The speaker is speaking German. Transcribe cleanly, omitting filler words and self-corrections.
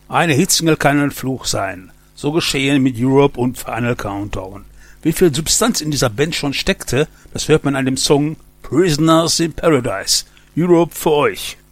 Eine Hitsingle kann ein Fluch sein. So geschehen mit Europe und Final Countdown. Wie viel Substanz in dieser Band schon steckte, das hört man an dem Song Prisoners in Paradise. Europe für euch.